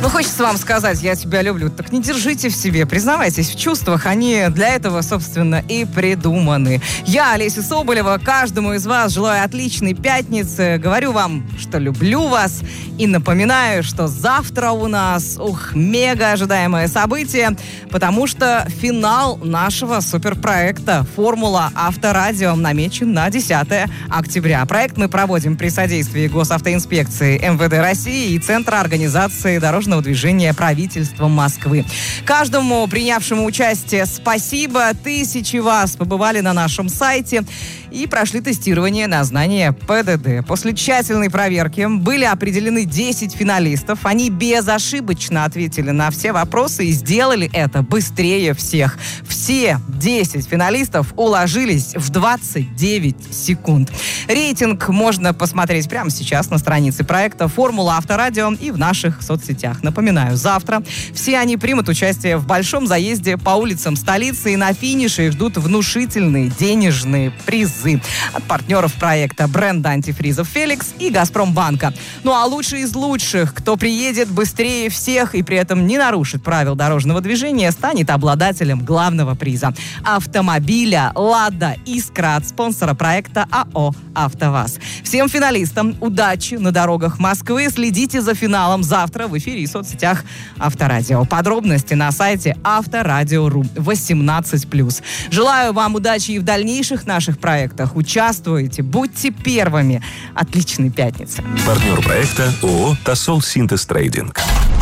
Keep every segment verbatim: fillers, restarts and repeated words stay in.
Ну, хочется вам сказать, я тебя люблю. Так не держите в себе, признавайтесь в чувствах. Они для этого, собственно, и придуманы. Я, Олеся Соболева, каждому из вас желаю отличной пятницы. Говорю вам, что люблю вас. И напоминаю, что завтра у нас, ух, мега ожидаемое событие, потому что финал нашего суперпроекта «Формула Авторадио» намечен на десятое октября. Проект мы проводим при содействии Госавтоинспекции эм вэ дэ России и Центра организации дорожного движения правительства Москвы. Каждому принявшему участие спасибо. Тысячи вас побывали на нашем сайте и прошли тестирование на знание пэ дэ дэ. После тщательной проверки были определены десять финалистов. Они безошибочно ответили на все вопросы и сделали это быстрее всех. Все десять финалистов уложились в двадцать девять секунд. Рейтинг можно посмотреть прямо сейчас на странице проекта «Формула Авторадио» и в наших соцсетях. Напоминаю, завтра все они примут участие в большом заезде по улицам столицы, и на финише их ждут внушительные денежные призы от партнеров проекта, бренда антифризов «Феликс» и «Газпромбанка». Ну а лучший из лучших, кто приедет быстрее всех и при этом не нарушит правил дорожного движения, станет обладателем главного приза – автомобиля «Лада Искра» от спонсора проекта АО «АвтоВАЗ». Всем финалистам удачи на дорогах Москвы. Следите за финалом завтра в эфире и соцсетях Авторадио. Подробности на сайте авторадио точка ру. восемнадцать плюс. Желаю вам удачи и в дальнейших наших проектах. Участвуйте, будьте первыми. Отличной пятницы. Партнер проекта ООО «Тосол Синтез Трейдинг».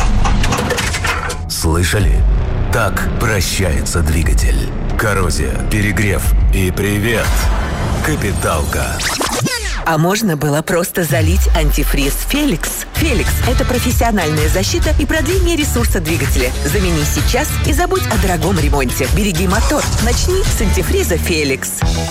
Слышали? Так прощается двигатель. Коррозия, перегрев и привет, капиталка. А можно было просто залить антифриз «Феликс». «Феликс» — это профессиональная защита и продление ресурса двигателя. Замени сейчас и забудь о дорогом ремонте. Береги мотор. Начни с антифриза «Феликс».